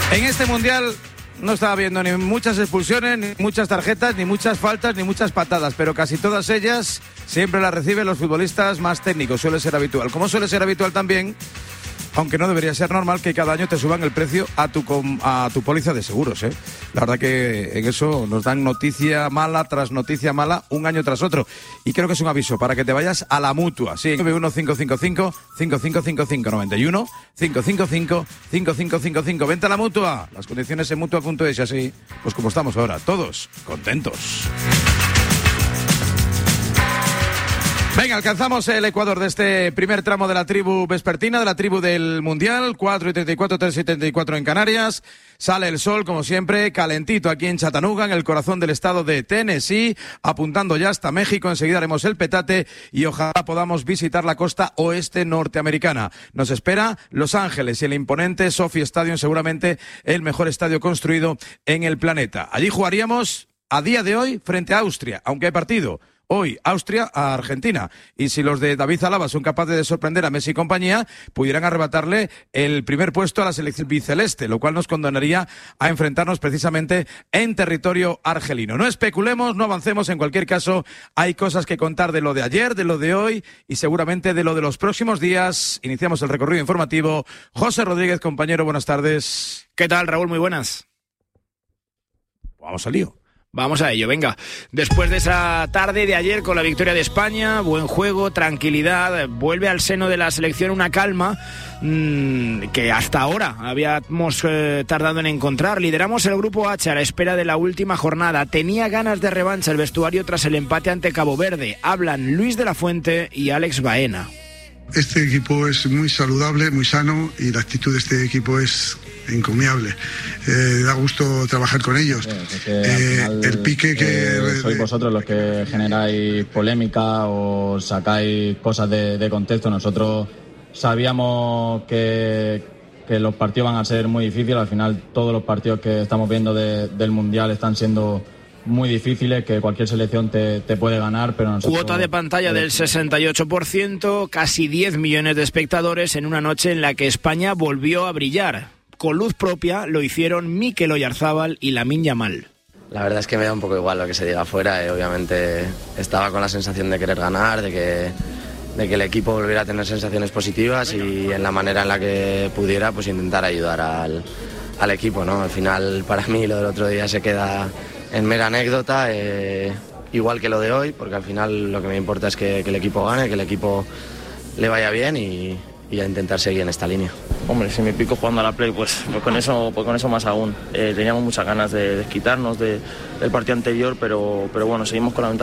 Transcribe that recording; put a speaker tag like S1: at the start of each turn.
S1: En este Mundial no estaba viendo ni muchas expulsiones, ni muchas tarjetas, ni muchas faltas, ni muchas patadas, pero casi todas ellas siempre las reciben los futbolistas más técnicos, suele ser habitual. Como suele ser habitual también, aunque no debería ser normal, que cada año te suban el precio a tu póliza de seguros, ¿eh? La verdad que en eso nos dan noticia mala tras noticia mala, un año tras otro. Y creo que es un aviso para que te vayas a la Mutua. Sí, 91-555-5555, 91-555-5555. Vente a la Mutua. Las condiciones en Mutua.es, así pues como estamos ahora, todos contentos. Venga, alcanzamos el Ecuador de este primer tramo de la tribu vespertina, de la tribu del Mundial, 4:34, 3:74 en Canarias. Sale el sol, como siempre, calentito aquí en Chattanooga, en el corazón del estado de Tennessee, apuntando ya hasta México. Enseguida haremos el petate y ojalá podamos visitar la costa oeste norteamericana. Nos espera Los Ángeles y el imponente SoFi Stadium, seguramente el mejor estadio construido en el planeta. Allí jugaríamos a día de hoy frente a Austria, aunque hay partido. Hoy, Austria a Argentina. Y si los de David Alaba son capaces de sorprender a Messi y compañía, pudieran arrebatarle el primer puesto a la selección biceleste, lo cual nos condenaría a enfrentarnos precisamente en territorio argelino. No especulemos, no avancemos. En cualquier caso, hay cosas que contar de lo de ayer, de lo de hoy y seguramente de lo de los próximos días. Iniciamos el recorrido informativo. José Rodríguez, compañero, buenas tardes.
S2: ¿Qué tal, Raúl? Muy buenas.
S1: Vamos al lío.
S2: Vamos a ello, venga. Después de esa tarde de ayer con la victoria de España, buen juego, tranquilidad, vuelve al seno de la selección una calma que hasta ahora habíamos tardado en encontrar. Lideramos el grupo H a la espera de la última jornada. Tenía ganas de revancha el vestuario tras el empate ante Cabo Verde. Hablan Luis de la Fuente y Alex Baena.
S3: Este equipo es muy saludable, muy sano y la actitud de este equipo es encomiable. Da gusto trabajar con ellos. El pique que...
S4: sois vosotros los que generáis polémica o sacáis cosas de contexto. Nosotros sabíamos que los partidos van a ser muy difíciles. Al final todos los partidos que estamos viendo del Mundial están siendo muy difíciles, que cualquier selección te puede ganar, pero nosotros...
S2: Cuota de pantalla del 68%, casi 10 millones de espectadores en una noche en la que España volvió a brillar. Con luz propia lo hicieron Mikel Oyarzábal y Lamine Yamal.
S5: La verdad es que me da un poco igual lo que se diga afuera. Obviamente estaba con la sensación de querer ganar, de que el equipo volviera a tener sensaciones positivas y en la manera en la que pudiera pues intentar ayudar al equipo, ¿no? Al final para mí lo del otro día se queda en mera anécdota, igual que lo de hoy, porque al final lo que me importa es que el equipo gane, que el equipo le vaya bien y a intentar seguir en esta línea.
S6: Hombre, si me pico jugando a la Play, pues con eso más aún. Teníamos muchas ganas de desquitarnos del partido anterior, pero bueno, seguimos con la ventaja